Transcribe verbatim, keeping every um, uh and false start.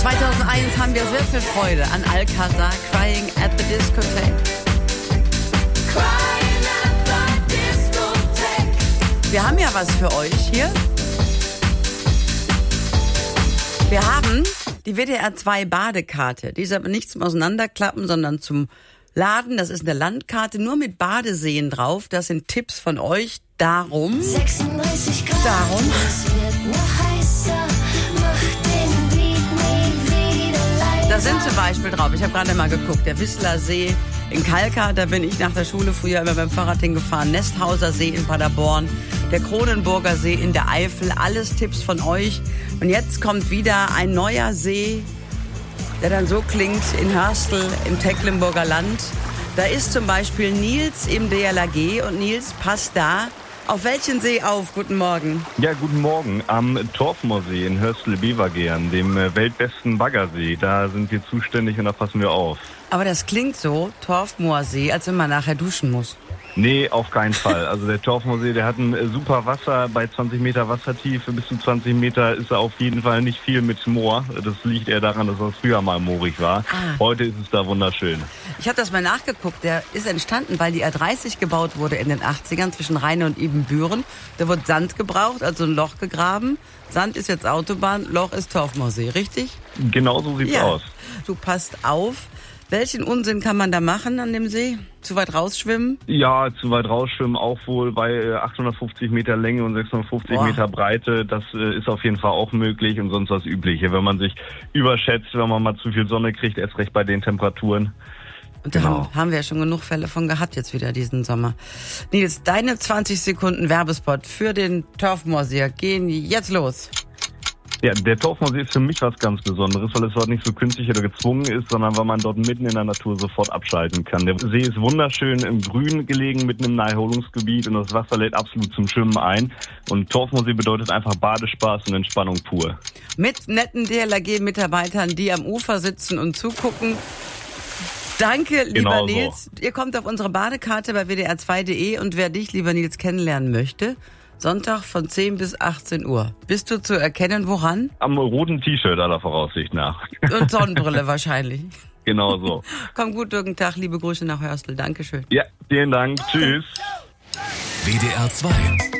zweitausendeins haben wir sehr viel Freude an Alcazar, Crying at the Discotheque. Crying at the discotheque. Wir haben ja was für euch hier. Wir haben die W D R zwei Badekarte. Die ist aber nicht zum Auseinanderklappen, sondern zum Laden. Das ist eine Landkarte, nur mit Badeseen drauf. Das sind Tipps von euch. Darum, sechsunddreißig Grad, darum, es wird noch heißer, mach den Beat nie wieder leiser. da sind zum Beispiel drauf. Ich habe gerade mal geguckt. Der Wisseler See in Kalkar, da bin ich nach der Schule früher immer beim Fahrrad hingefahren. Nesthauser See in Paderborn, der Kronenburger See in der Eifel. Alles Tipps von euch. Und jetzt kommt wieder ein neuer See, der dann so klingt in Hörstel im Tecklenburger Land. Da ist zum Beispiel Nils im D L R G und Nils, passt da. Auf welchen See auf? Guten Morgen. Ja, guten Morgen. Am Torfmoorsee in Hörstel-Bevergern, dem äh, weltbesten Baggersee. Da sind wir zuständig und da passen wir auf. Aber das klingt so, Torfmoorsee, als wenn man nachher duschen muss. Nee, auf keinen Fall. Also der Torfmoorsee, der hat ein äh, super Wasser. Bei zwanzig Meter Wassertiefe bis zu zwanzig Meter ist er auf jeden Fall nicht viel mit Moor. Das liegt eher daran, dass er früher mal moorig war. Ah. Heute ist es da wunderschön. Ich habe das mal nachgeguckt. Der ist entstanden, weil die A dreißig gebaut wurde in den achtzigern zwischen Rheine und Ibbenbüren. Da wurde Sand gebraucht, also ein Loch gegraben. Sand ist jetzt Autobahn, Loch ist Torfmoorsee, richtig? Genau so sieht's Ja. aus. Du passt auf. Welchen Unsinn kann man da machen an dem See? Zu weit rausschwimmen? Ja, zu weit rausschwimmen auch wohl bei äh, achthundertfünfzig Meter Länge und sechshundertfünfzig Boah. Meter Breite. Das äh, ist auf jeden Fall auch möglich und sonst das Übliche. Wenn man sich überschätzt, wenn man mal zu viel Sonne kriegt, erst recht bei den Temperaturen. Und da Genau. haben, haben wir ja schon genug Fälle von gehabt jetzt wieder diesen Sommer. Nils, deine zwanzig Sekunden Werbespot für den Torfmoorsee gehen jetzt los. Ja, der Torfmoorsee ist für mich was ganz Besonderes, weil es dort nicht so künstlich oder gezwungen ist, sondern weil man dort mitten in der Natur sofort abschalten kann. Der See ist wunderschön im Grün gelegen, mitten im Naherholungsgebiet und das Wasser lädt absolut zum Schwimmen ein. Und Torfmoorsee bedeutet einfach Badespaß und Entspannung pur. Mit netten D L R G-Mitarbeitern, die am Ufer sitzen und zugucken. Danke, lieber Genau so. Nils. Ihr kommt auf unsere Badekarte bei w d r zwei punkt d e und wer dich, lieber Nils, kennenlernen möchte, Sonntag von zehn bis achtzehn Uhr. Bist du zu erkennen, woran? Am roten T-Shirt aller Voraussicht nach. Und Sonnenbrille wahrscheinlich. Genau so. Komm gut durch den Tag, liebe Grüße nach Hörstel. Dankeschön. Ja, vielen Dank. Tschüss. W D R zwei